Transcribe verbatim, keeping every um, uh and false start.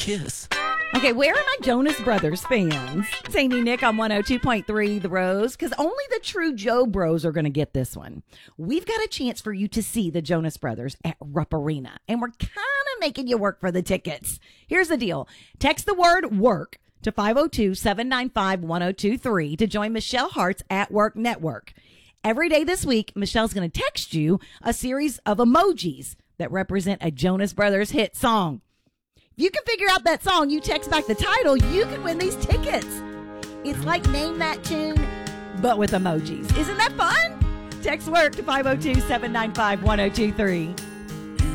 kiss. Okay, where are my Jonas Brothers fans? It's Amy Nick on one oh two point three The Rose, because only the true Joe Bros are going to get this one. We've got a chance for you to see the Jonas Brothers at Rupp Arena, and we're kind of making you work for the tickets. Here's the deal. Text the word WORK to five oh two, seven nine five, one oh two three to join Michelle Hart's At Work Network. Every day this week, Michelle's going to text you a series of emojis that represent a Jonas Brothers hit song. If you can figure out that song, you text back the title, you can win these tickets. It's like Name That Tune, but with emojis. Isn't that fun? Text WORK to five oh two, seven nine five, one oh two three.